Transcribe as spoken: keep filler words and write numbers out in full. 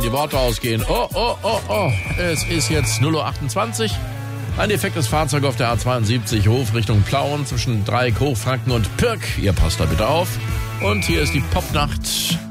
die Worte ausgehen. Oh, oh, oh, oh. Es ist jetzt null Uhr achtundzwanzig. Ein defektes Fahrzeug auf der A zweiundsiebzig, Hof Richtung Plauen zwischen Dreieck, Hochfranken und Pirk. Ihr passt da bitte auf. Und hier ist die Popnacht